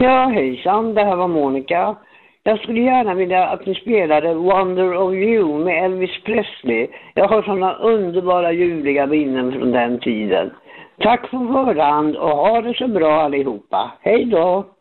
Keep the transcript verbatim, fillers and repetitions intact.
Ja, hejsan, det här var Monica. Jag skulle gärna vilja att ni spelade Wonder of You med Elvis Presley. Jag har sådana underbara ljuvliga minnen från den tiden. Tack för förhand och ha det så bra allihopa. Hej då!